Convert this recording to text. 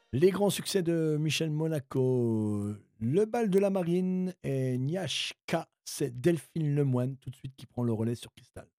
Les grands succès de Michel Monaco, Le bal de la marine et Niashka, c'est Delphine Lemoine tout de suite qui prend le relais sur Cristal.